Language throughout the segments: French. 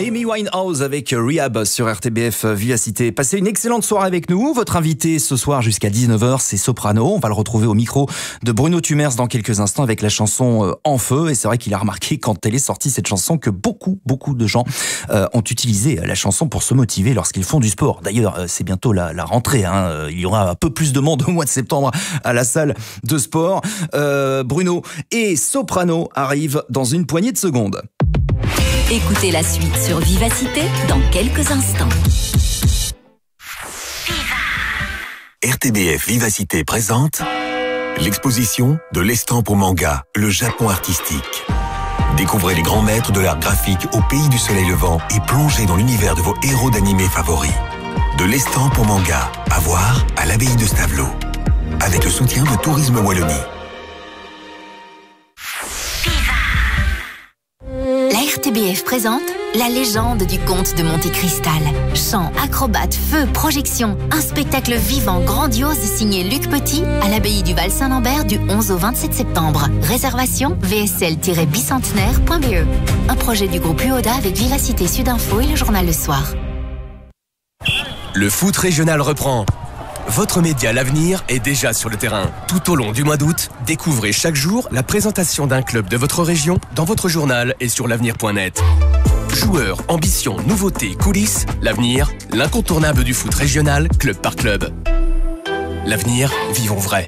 Amy Winehouse avec Rehab sur RTBF Vivacité. Passez une excellente soirée avec nous. Votre invité ce soir jusqu'à 19h, c'est Soprano. On va le retrouver au micro de Bruno Tumers dans quelques instants avec la chanson En Feu. Et c'est vrai qu'il a remarqué quand elle est sortie, cette chanson, que beaucoup de gens ont utilisé la chanson pour se motiver lorsqu'ils font du sport. D'ailleurs, c'est bientôt la rentrée. Il y aura un peu plus de monde au mois de septembre à la salle de sport. Bruno et Soprano arrivent dans une poignée de secondes. Écoutez la suite sur Vivacité dans quelques instants. RTBF Vivacité présente l'exposition de l'estampe au manga, le Japon artistique. Découvrez les grands maîtres de l'art graphique au pays du soleil levant et plongez dans l'univers de vos héros d'animé favoris. De l'estampe au manga, à voir à l'abbaye de Stavelot. Avec le soutien de Tourisme Wallonie. La RTBF présente la légende du comte de Monte Cristal. Chants, acrobates, feux, projections. Un spectacle vivant, grandiose signé Luc Petit à l'abbaye du Val-Saint-Lambert du 11 au 27 septembre. Réservation vsl-bicentenaire.be. Un projet du groupe UODA avec Vivacité Sud Info et le journal Le Soir. Le foot régional reprend. Votre média L'Avenir est déjà sur le terrain. Tout au long du mois d'août, découvrez chaque jour la présentation d'un club de votre région dans votre journal et sur l'avenir.net. Joueurs, ambitions, nouveautés, coulisses, L'Avenir, l'incontournable du foot régional, club par club. L'Avenir, vivons vrai.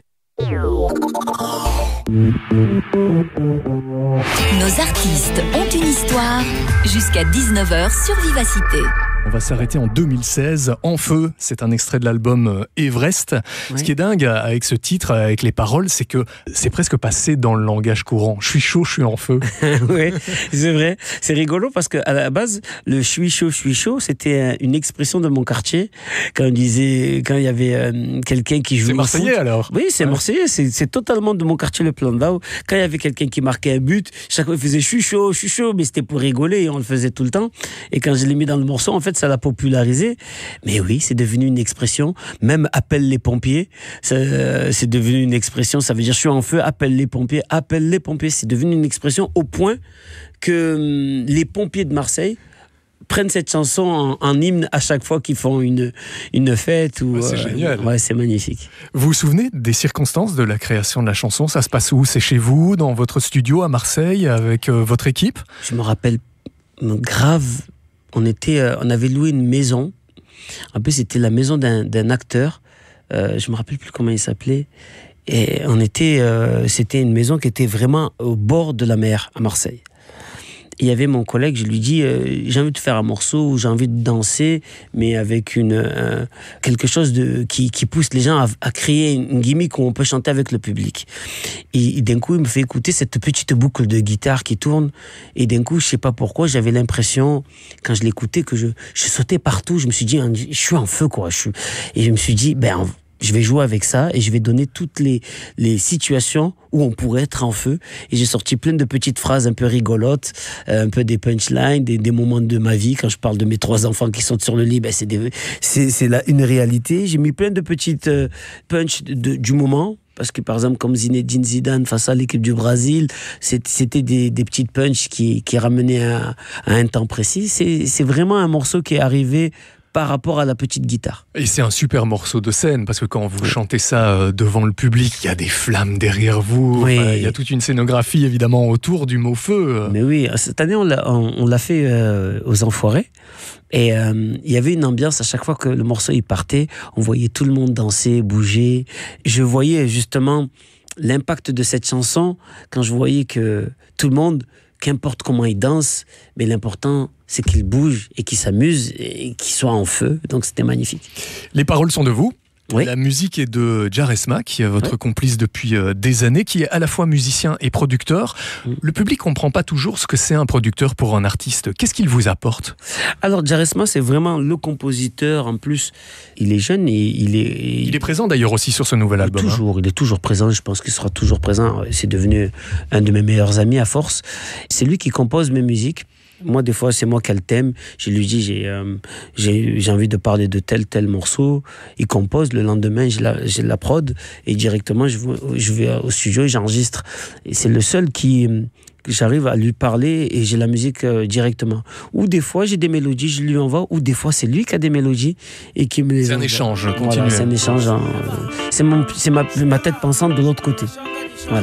Nos artistes ont une histoire jusqu'à 19h sur Vivacité. On va s'arrêter en 2016. En Feu, c'est un extrait de l'album Everest. Oui. Ce qui est dingue avec ce titre, avec les paroles, c'est que c'est presque passé dans le langage courant. Je suis chaud, je suis en feu. Oui, c'est vrai. C'est rigolo parce qu'à la base, le je suis chaud, c'était une expression de mon quartier. Quand il y avait quelqu'un qui jouait. C'est marseillais foot. Alors? Oui, c'est marseillais. C'est totalement de mon quartier, le Plan d'Ao. Quand il y avait quelqu'un qui marquait un but, chaque fois il faisait je suis chaud, mais c'était pour rigoler et on le faisait tout le temps. Et quand je l'ai mis dans le morceau, en fait, ça l'a popularisé. Mais oui, c'est devenu une expression. Même appelle les pompiers, c'est devenu une expression. Ça veut dire je suis en feu, appelle les pompiers. C'est devenu une expression au point que les pompiers de Marseille prennent cette chanson en hymne à chaque fois qu'ils font une fête. Ou, c'est génial. Ouais, c'est magnifique. Vous vous souvenez des circonstances de la création de la chanson? Ça se passe où? C'est chez vous, dans votre studio à Marseille, avec votre équipe? Je me rappelle grave. On avait loué une maison. En plus, c'était la maison d'un acteur. Je me rappelle plus comment il s'appelait. Et c'était une maison qui était vraiment au bord de la mer à Marseille. Il y avait mon collègue, je lui dis j'ai envie de faire un morceau où j'ai envie de danser, mais avec quelque chose qui pousse les gens à créer une gimmick où on peut chanter avec le public. Et d'un coup, il me fait écouter cette petite boucle de guitare qui tourne. Et d'un coup, je sais pas pourquoi, j'avais l'impression, quand je l'écoutais, que je sautais partout. Je me suis dit, je suis en feu, quoi. Et je me suis dit, je vais jouer avec ça et je vais donner toutes les situations où on pourrait être en feu. Et j'ai sorti plein de petites phrases un peu rigolotes, un peu des punchlines, des moments de ma vie. Quand je parle de mes 3 enfants qui sont sur le lit, c'est là une réalité. J'ai mis plein de petites punch du moment. Parce que, par exemple, comme Zinedine Zidane face à l'équipe du Brésil, c'était des petites punches qui ramenaient à un temps précis. C'est vraiment un morceau qui est arrivé par rapport à la petite guitare. Et c'est un super morceau de scène, parce que quand vous chantez ça devant le public, il y a des flammes derrière vous, oui. Il y a toute une scénographie évidemment autour du mot feu. Mais oui, cette année on l'a fait aux Enfoirés, et il y avait une ambiance à chaque fois que le morceau il partait, on voyait tout le monde danser, bouger. Je voyais justement l'impact de cette chanson quand je voyais que tout le monde, qu'importe comment il danse, mais l'important c'est qu'il bouge et qu'il s'amuse et qu'il soit en feu. Donc c'était magnifique. Les paroles sont de vous. Oui. La musique est de Djaresma, qui est votre complice depuis des années, qui est à la fois musicien et producteur. Le public comprend pas toujours ce que c'est un producteur pour un artiste. Qu'est-ce qu'il vous apporte? Alors Djaresma, c'est vraiment le compositeur. En plus, il est jeune et il est présent d'ailleurs aussi sur ce nouvel album. Il est toujours présent. Je pense qu'il sera toujours présent. C'est devenu un de mes meilleurs amis à force. C'est lui qui compose mes musiques. Moi, des fois, c'est moi qui ai le thème. Je lui dis, j'ai envie de parler de tel morceau. Il compose. Le lendemain, j'ai la prod. Et directement, je vais au studio et j'enregistre. Et c'est le seul qui j'arrive à lui parler et j'ai la musique directement. Ou des fois, j'ai des mélodies, je lui envoie, ou des fois, c'est lui qui a des mélodies et qui me les envoie. C'est un échange continu. Voilà, c'est un échange. C'est ma tête pensante de l'autre côté. Voilà.